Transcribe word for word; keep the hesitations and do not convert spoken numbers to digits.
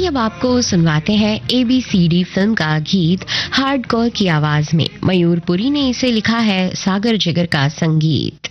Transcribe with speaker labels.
Speaker 1: चलिए अब आपको सुनवाते हैं A B C D film का गीत हार्डकोर की आवाज में। मयूर पुरी ने इसे लिखा है, सागर जिगर का संगीत।